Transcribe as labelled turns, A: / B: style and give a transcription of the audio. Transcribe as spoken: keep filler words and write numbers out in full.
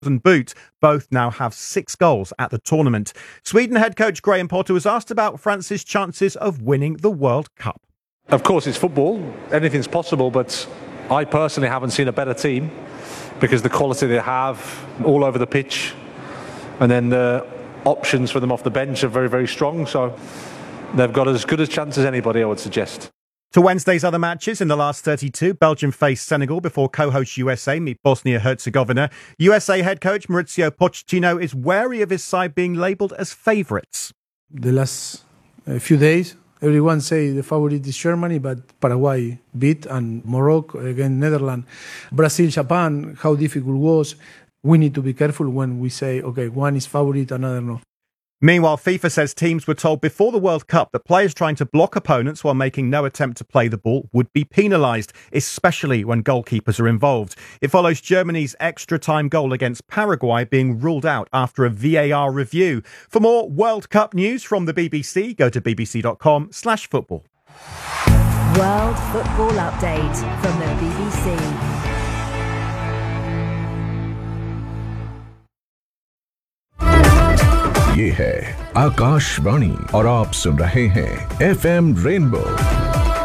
A: and Boot both now have six goals at the tournament. Sweden head coach Graham Potter was asked about France's chances of winning the World Cup.
B: Of course, it's football. Anything's possible, but I personally haven't seen a better team because the quality they have all over the pitch, and then the options for them off the bench are very, very strong. So they've got as good a chance as anybody, I would suggest.
A: To Wednesday's other matches, in the last thirty-two, Belgium faced Senegal before co-host U S A meet Bosnia-Herzegovina. U S A head coach Mauricio Pochettino is wary of his side being labelled as favourites.
C: The last uh, few days, everyone say the favourite is Germany, but Paraguay beat, and Morocco against Netherlands. Brazil, Japan, how difficult it was. We need to be careful when we say, okay, one is favourite, another no.
A: Meanwhile, FIFA says teams were told before the World Cup that players trying to block opponents while making no attempt to play the ball would be penalised, especially when goalkeepers are involved. It follows Germany's extra-time goal against Paraguay being ruled out after a V A R review. For more World Cup news from the B B C, go to bbc.com slash football.
D: World Football Update from the B B C.
E: ये है आकाशवाणी और आप सुन रहे हैं F M rainbow